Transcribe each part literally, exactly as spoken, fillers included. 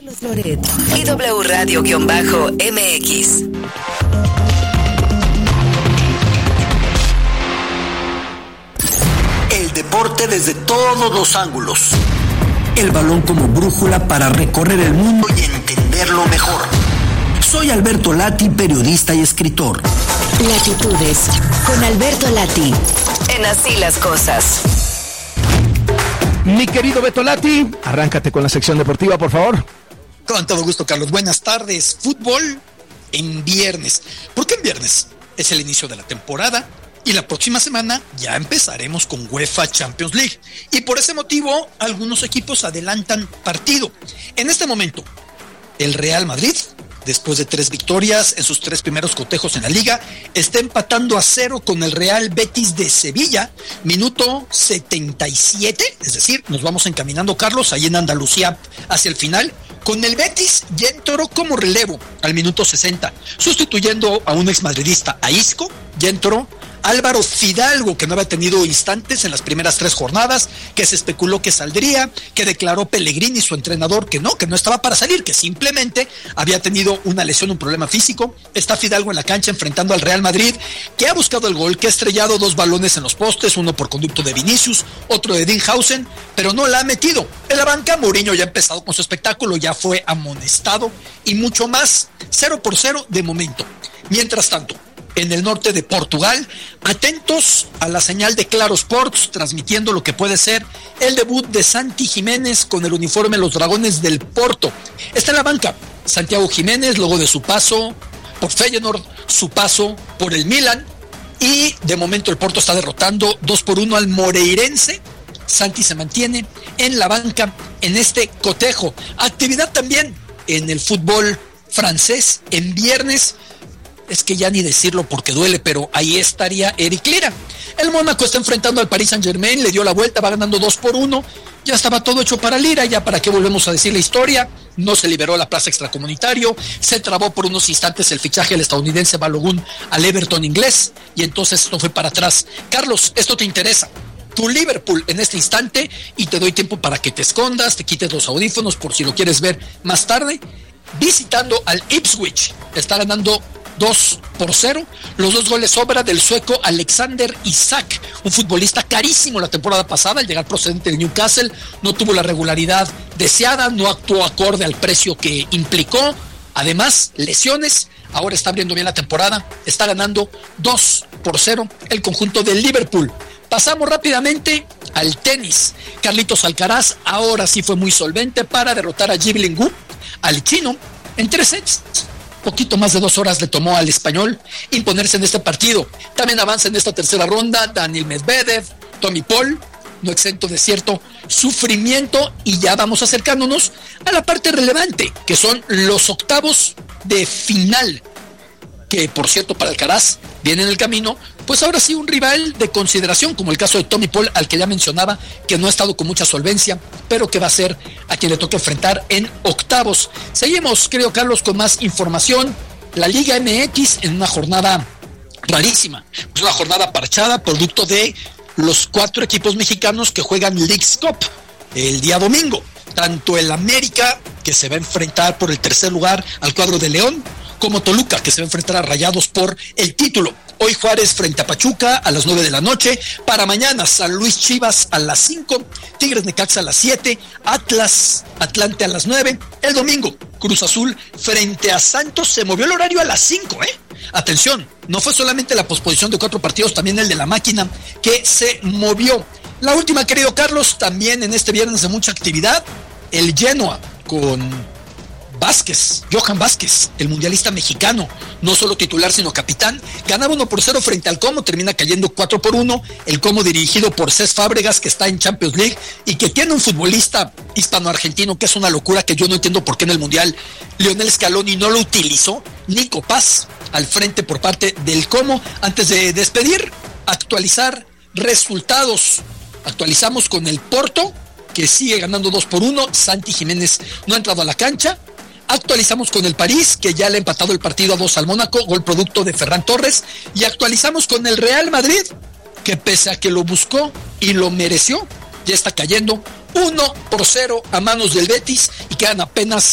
Carlos Loret y W Radio-M X. El deporte desde todos los ángulos. El balón como brújula para recorrer el mundo y entenderlo mejor. Soy Alberto Lati, periodista y escritor. Latitudes con Alberto Lati. En Así las Cosas. Mi querido Beto Lati, arráncate con la sección deportiva, por favor. Con todo gusto, Carlos. Buenas tardes. Fútbol en viernes. ¿Por qué en viernes? Es el inicio de la temporada y la próxima semana ya empezaremos con UEFA Champions League. Y por ese motivo, algunos equipos adelantan partido. En este momento, el Real Madrid, después de tres victorias en sus tres primeros cotejos en la liga, está empatando a cero con el Real Betis de Sevilla, minuto setenta y siete, es decir, nos vamos encaminando, Carlos, ahí en Andalucía hacia el final, con el Betis ya entró como relevo al minuto sesenta, sustituyendo a un exmadridista, a Isco, ya entró Álvaro Fidalgo, que no había tenido instantes en las primeras tres jornadas, que se especuló que saldría, que declaró Pellegrini, su entrenador, que no, que no estaba para salir, que simplemente había tenido una lesión, un problema físico. Está Fidalgo en la cancha enfrentando al Real Madrid, que ha buscado el gol, que ha estrellado dos balones en los postes, uno por conducto de Vinicius, otro de Dinhausen, pero no la ha metido. En la banca, Mourinho ya ha empezado con su espectáculo, ya fue amonestado y mucho más, cero por cero de momento. Mientras tanto, en el norte de Portugal, atentos a la señal de Claro Sports, transmitiendo lo que puede ser el debut de Santi Jiménez con el uniforme de los Dragones del Porto. Está en la banca Santiago Jiménez, luego de su paso por Feyenoord, su paso por el Milan, y de momento el Porto está derrotando dos por uno al Moreirense. Santi se mantiene en la banca en este cotejo. Actividad también en el fútbol francés en viernes. Es que ya ni decirlo porque duele, pero ahí estaría Eric Lira. El Mónaco está enfrentando al Paris Saint-Germain, le dio la vuelta, va ganando dos por uno. Ya estaba todo hecho para Lira, ya para qué volvemos a decir la historia. No se liberó la plaza extracomunitario, se trabó por unos instantes el fichaje del estadounidense Balogun al Everton inglés, y entonces esto fue para atrás. Carlos, esto te interesa. Tu Liverpool en este instante, y te doy tiempo para que te escondas, te quites los audífonos por si lo quieres ver más tarde. Visitando al Ipswich, está ganando dos por cero, los dos goles obra del sueco Alexander Isak, un futbolista carísimo la temporada pasada, al llegar procedente del Newcastle, no tuvo la regularidad deseada, no actuó acorde al precio que implicó, además lesiones, ahora está abriendo bien la temporada, está ganando dos por cero el conjunto del Liverpool. Pasamos rápidamente al tenis. Carlitos Alcaraz ahora sí fue muy solvente para derrotar a Yibling Wu, al chino, en tres sets. Poquito más de dos horas le tomó al español imponerse en este partido. También avanza en esta tercera ronda Daniil Medvedev, Tommy Paul, no exento de cierto sufrimiento, y ya vamos acercándonos a la parte relevante, que son los octavos de final, que por cierto para Alcaraz viene en el camino, pues ahora sí un rival de consideración, como el caso de Tommy Paul, al que ya mencionaba que no ha estado con mucha solvencia, pero que va a ser a quien le toque enfrentar en octavos. Seguimos, creo, Carlos, con más información. La Liga M X en una jornada rarísima, pues una jornada parchada, producto de los cuatro equipos mexicanos que juegan Leagues Cup el día domingo. Tanto el América, que se va a enfrentar por el tercer lugar al cuadro de León, como Toluca, que se va a enfrentar a Rayados por el título. Hoy Juárez frente a Pachuca a las nueve de la noche. Para mañana San Luis Chivas a las cinco, Tigres Necaxa a las siete, Atlas Atlante a las nueve. El domingo Cruz Azul frente a Santos. Se movió el horario a las cinco, ¿eh? Atención, no fue solamente la posposición de cuatro partidos, también el de la máquina que se movió. La última, querido Carlos, también en este viernes de mucha actividad, el Genoa con Vázquez, Johan Vázquez, el mundialista mexicano, no solo titular sino capitán, ganaba uno por cero frente al Como, termina cayendo cuatro por uno, el Como dirigido por Cés Fábregas, que está en Champions League y que tiene un futbolista hispano-argentino que es una locura, que yo no entiendo por qué en el mundial Lionel Scaloni no lo utilizó. Nico Paz al frente por parte del Como. Antes de despedir, actualizar resultados. Actualizamos con el Porto, que sigue ganando dos por uno, Santi Jiménez no ha entrado a la cancha. Actualizamos con el París, que ya le ha empatado el partido a dos al Mónaco, gol producto de Ferran Torres. Y actualizamos con el Real Madrid, que pese a que lo buscó y lo mereció, ya está cayendo uno por cero a manos del Betis, y quedan apenas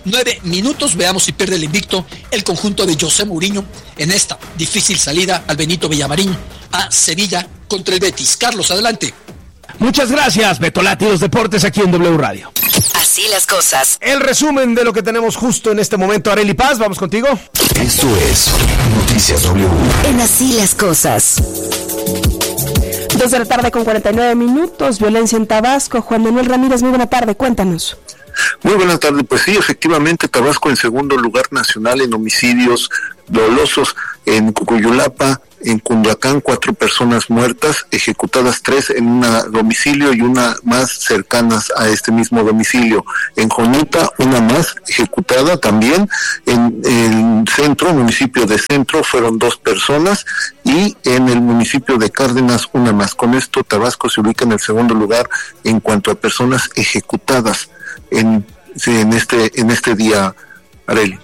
nueve minutos. Veamos si pierde el invicto el conjunto de José Mourinho en esta difícil salida al Benito Villamarín a Sevilla contra el Betis. Carlos, adelante. Muchas gracias, Beto Lati, los deportes aquí en W Radio. Así las cosas. El resumen de lo que tenemos justo en este momento. Arely Paz, vamos contigo. Esto es Noticias W. En Así las cosas. Dos de la tarde con cuarenta y nueve minutos, violencia en Tabasco. Juan Manuel Ramírez, muy buena tarde, cuéntanos. Muy buenas tardes, pues sí, efectivamente, Tabasco en segundo lugar nacional en homicidios dolosos, en Cucuyulapa, en Cunduacán, cuatro personas muertas, ejecutadas tres en un domicilio y una más cercanas a este mismo domicilio. En Jonuta, una más ejecutada también. En el centro, municipio de Centro, fueron dos personas, y en el municipio de Cárdenas, una más. Con esto, Tabasco se ubica en el segundo lugar en cuanto a personas ejecutadas en, en este en este día, Arely.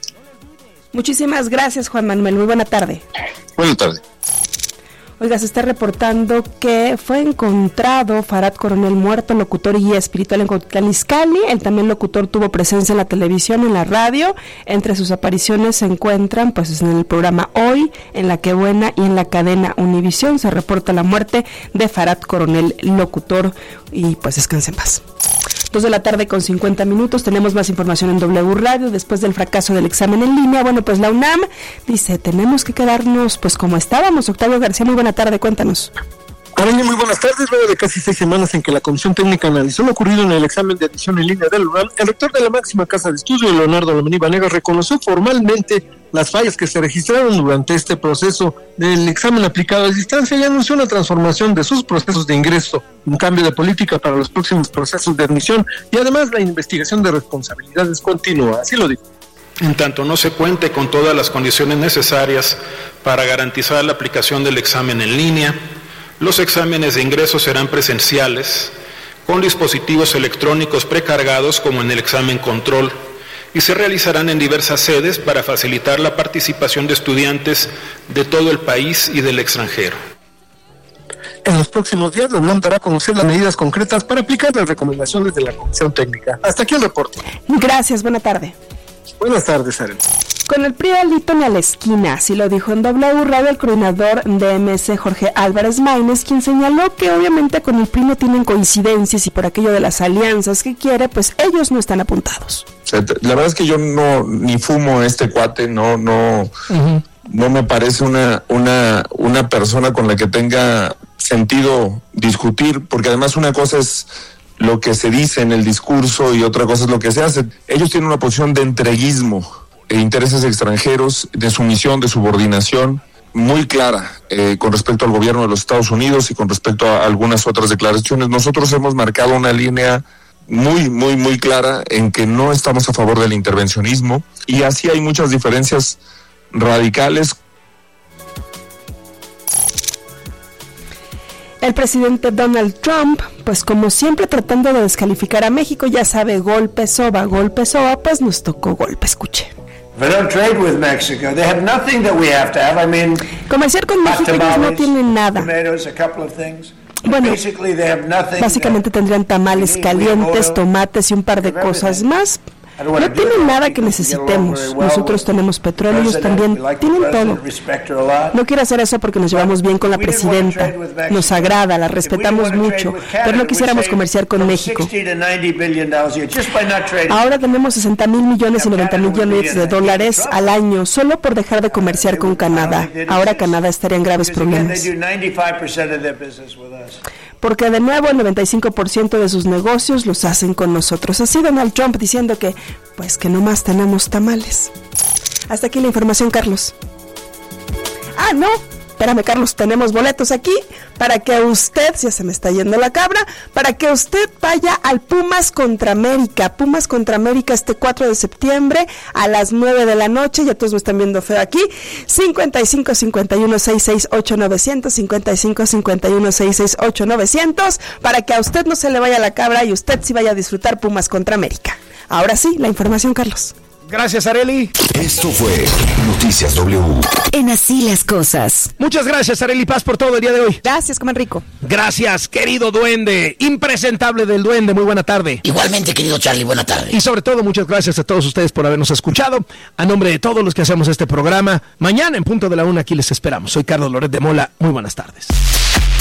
Muchísimas gracias, Juan Manuel. Muy buena tarde. Buenas tardes. Oiga, se está reportando que fue encontrado Farad Coronel muerto, locutor y guía espiritual en Cuautitlán Izcalli. El también locutor tuvo presencia en la televisión, en la radio. Entre sus apariciones se encuentran pues en el programa Hoy, en La Que Buena y en la cadena Univisión. Se reporta la muerte de Farad Coronel, locutor, y pues descanse en paz. Dos de la tarde con cincuenta minutos, tenemos más información en W Radio. Después del fracaso del examen en línea, bueno, pues la UNAM dice, tenemos que quedarnos pues como estábamos. Octavio García, muy buena tarde, cuéntanos. Carolina, muy buenas tardes. Luego de casi seis semanas en que la Comisión Técnica analizó lo ocurrido en el examen de admisión en línea del UNAM, el rector de la máxima casa de estudio, Leonardo Lomelí Vanegas, reconoció formalmente las fallas que se registraron durante este proceso del examen aplicado a distancia y anunció una transformación de sus procesos de ingreso, un cambio de política para los próximos procesos de admisión y además la investigación de responsabilidades continúa. Así lo dijo. En tanto no se cuente con todas las condiciones necesarias para garantizar la aplicación del examen en línea, los exámenes de ingreso serán presenciales, con dispositivos electrónicos precargados como en el examen control, y se realizarán en diversas sedes para facilitar la participación de estudiantes de todo el país y del extranjero. En los próximos días, la UNAM dará a conocer las medidas concretas para aplicar las recomendaciones de la Comisión Técnica. Hasta aquí el reporte. Gracias, buena tarde. Buenas tardes, Arely. Con el P R I alito ni a la esquina, así lo dijo en W Radio el coordinador de M S, Jorge Álvarez Maínez, quien señaló que obviamente con el P R I no tienen coincidencias y por aquello de las alianzas que quiere, pues ellos no están apuntados. O sea, la verdad es que yo no ni fumo este cuate, no no uh-huh. no me parece una una una persona con la que tenga sentido discutir, porque además una cosa es lo que se dice en el discurso y otra cosa es lo que se hace. Ellos tienen una posición de entreguismo e intereses extranjeros, de sumisión, de subordinación, muy clara eh, con respecto al gobierno de los Estados Unidos y con respecto a algunas otras declaraciones. Nosotros hemos marcado una línea muy, muy, muy clara en que no estamos a favor del intervencionismo, y así hay muchas diferencias radicales. El presidente Donald Trump, pues como siempre tratando de descalificar a México, ya sabe, golpe soba, golpe soba, pues nos tocó golpe, escuche. Comerciar con México, ellos no tienen nada. Bueno, básicamente tendrían tamales calientes, tomates y un par de cosas más. No tienen nada que necesitemos. Nosotros tenemos petróleo, ellos también tienen todo. No quiero hacer eso porque nos llevamos bien con la presidenta, nos agrada, la respetamos mucho, pero no quisiéramos comerciar con México. Ahora tenemos sesenta mil millones y noventa mil millones de dólares al año solo por dejar de comerciar con Canadá. Ahora Canadá estaría en graves problemas, porque de nuevo el noventa y cinco por ciento de sus negocios los hacen con nosotros. Así Donald Trump diciendo que, pues que nomás tenemos tamales. Hasta aquí la información, Carlos. Ah, no, espérame, Carlos, tenemos boletos aquí para que usted, ya se me está yendo la cabra, para que usted vaya al Pumas contra América. Pumas contra América este cuatro de septiembre a las nueve de la noche. Ya todos me están viendo feo aquí. cincuenta y cinco, cincuenta y uno, sesenta y seis, ocho, novecientos, cincuenta y cinco, cincuenta y uno, sesenta y seis, ocho, novecientos, para que a usted no se le vaya la cabra y usted sí vaya a disfrutar Pumas contra América. Ahora sí, la información, Carlos. Gracias, Arely. Esto fue Noticias W. En Así las Cosas. Muchas gracias, Arely Paz, por todo el día de hoy. Gracias, coman rico. Gracias, querido duende, impresentable del duende, muy buena tarde. Igualmente, querido Charlie, buena tarde. Y sobre todo, muchas gracias a todos ustedes por habernos escuchado. A nombre de todos los que hacemos este programa, mañana en punto de la una aquí les esperamos. Soy Carlos Loret de Mola, muy buenas tardes.